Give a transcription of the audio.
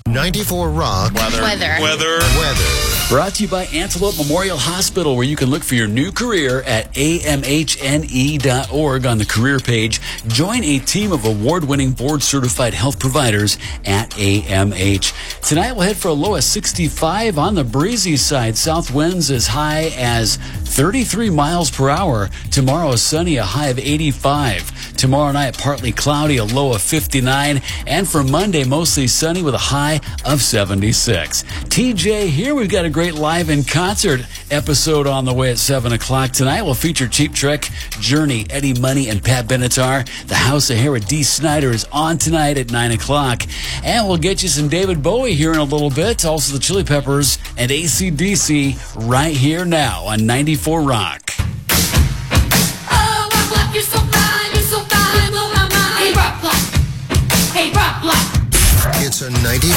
94 Rock. Weather. Brought to you by Antelope Memorial Hospital, where you can look for your new career at amhne.org on the career page. Join a team of award-winning board-certified health providers at AMH. Tonight we'll head for a low of 65 on the breezy side. South winds as high as 33 miles per hour. Tomorrow is sunny, a high of 85. Tomorrow night, partly cloudy, a low of 59. And for Monday, mostly sunny with a high of 76. TJ here. We've got a great live in concert episode on the way at 7 o'clock. Tonight we'll feature Cheap Trick, Journey, Eddie Money, and Pat Benatar. The House of Hair, D. Snyder is on tonight at 9 o'clock. And we'll get you some David Bowie here in a little bit. Also the Chili Peppers and AC/DC right here now on 94 Rock. You're so fine, blow my mind. Hey, rock block. It's a 94